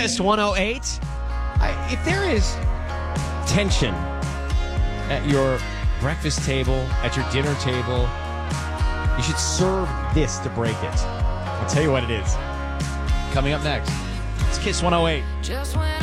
Kiss 108. If there is tension at your breakfast table, at your dinner table, you should serve this to break it. I'll tell you what it is. Coming up next, it's Kiss 108. Just when